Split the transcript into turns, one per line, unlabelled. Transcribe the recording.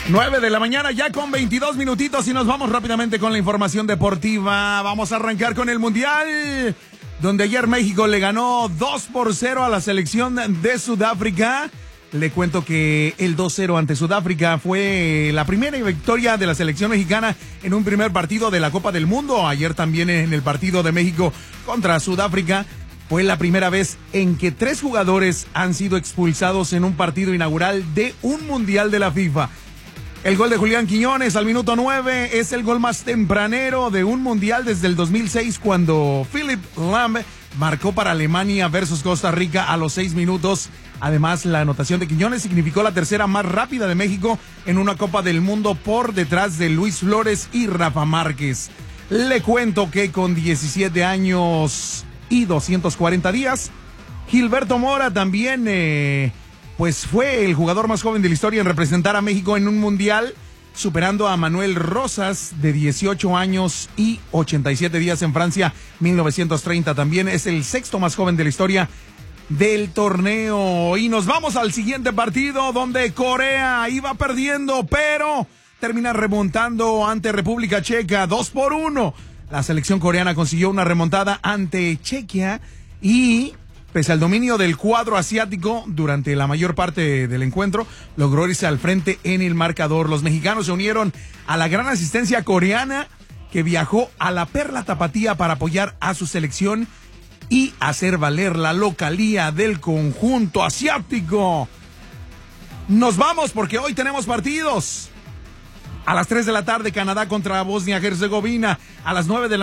9 de la mañana ya con 22 minutitos y nos vamos rápidamente con la información deportiva. Vamos a arrancar con el Mundial, donde ayer México le ganó 2-0 a la selección de Sudáfrica. Le cuento que el 2-0 ante Sudáfrica fue la primera victoria de la selección mexicana en un primer partido de la Copa del Mundo. Ayer también en el partido de México contra Sudáfrica fue la primera vez en que 3 jugadores han sido expulsados en un partido inaugural de un Mundial de la FIFA. El gol de Julián Quiñones al minuto 9 es el gol más tempranero de un mundial desde el 2006, cuando Philipp Lahm marcó para Alemania versus Costa Rica a los 6 minutos. Además, la anotación de Quiñones significó la tercera más rápida de México en una Copa del Mundo, por detrás de Luis Flores y Rafa Márquez. Le cuento que con 17 años y 240 días, Gilberto Mora también pues fue el jugador más joven de la historia en representar a México en un mundial, superando a Manuel Rosas, de 18 años y 87 días en Francia 1930. También es el 6º más joven de la historia del torneo. Y nos vamos al siguiente partido, donde Corea iba perdiendo, pero termina remontando ante República Checa 2-1. La selección coreana consiguió una remontada ante Chequia y, pese al dominio del cuadro asiático durante la mayor parte del encuentro, logró irse al frente en el marcador. Los mexicanos se unieron a la gran asistencia coreana, que viajó a la Perla Tapatía para apoyar a su selección y hacer valer la localía del conjunto asiático. Nos vamos porque hoy tenemos partidos. A las 3 de la tarde, Canadá contra Bosnia-Herzegovina. A las 9 de la